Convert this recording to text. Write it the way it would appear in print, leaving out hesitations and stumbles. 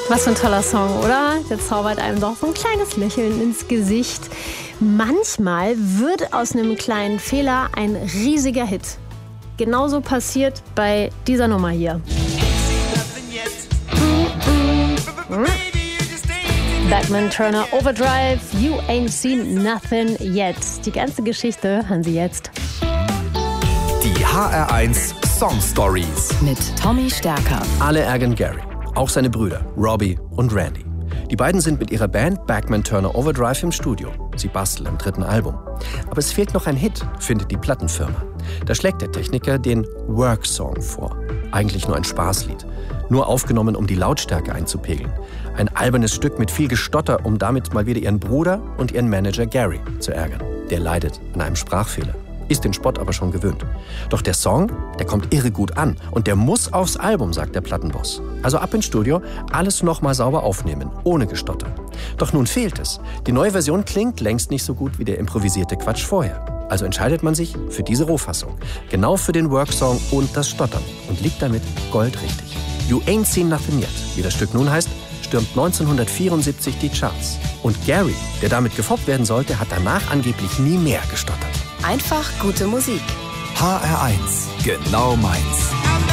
Was für ein toller Song, oder? Der zaubert einem doch so ein kleines Lächeln ins Gesicht. Manchmal wird aus einem kleinen Fehler ein riesiger Hit. Genauso passiert bei dieser Nummer hier. Bachman Turner Overdrive, You Ain't Seen Nothing Yet. Die ganze Geschichte hören Sie jetzt. Die HR1 Song Stories mit Tommy Stärker. Alle ärgern Gary, auch seine Brüder Robbie und Randy. Die beiden sind mit ihrer Band Bachman Turner Overdrive im Studio. Sie basteln am 3. Album. Aber es fehlt noch ein Hit, findet die Plattenfirma. Da schlägt der Techniker den Work-Song vor. Eigentlich nur ein Spaßlied. Nur aufgenommen, um die Lautstärke einzupegeln. Ein albernes Stück mit viel Gestotter, um damit mal wieder ihren Bruder und ihren Manager Gary zu ärgern. Der leidet an einem Sprachfehler. Ist den Spott aber schon gewöhnt. Doch der Song, der kommt irre gut an. Und der muss aufs Album, sagt der Plattenboss. Also ab ins Studio, alles nochmal sauber aufnehmen, ohne Gestotter. Doch nun fehlt es. Die neue Version klingt längst nicht so gut wie der improvisierte Quatsch vorher. Also entscheidet man sich für diese Rohfassung. Genau für den Worksong und das Stottern. Und liegt damit goldrichtig. You Ain't Seen Nothing Yet, wie das Stück nun heißt, stürmt 1974 die Charts. Und Gary, der damit gefoppt werden sollte, hat danach angeblich nie mehr gestottert. Einfach gute Musik. HR1, genau meins.